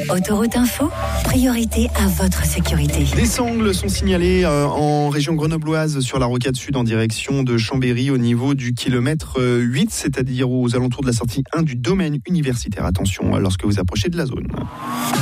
Autoroute Info, priorité à votre sécurité. Des sangles sont signalées en région grenobloise sur la rocade sud en direction de Chambéry au niveau du kilomètre 8, c'est-à-dire aux alentours de la sortie 1 du domaine universitaire. Attention lorsque vous approchez de la zone.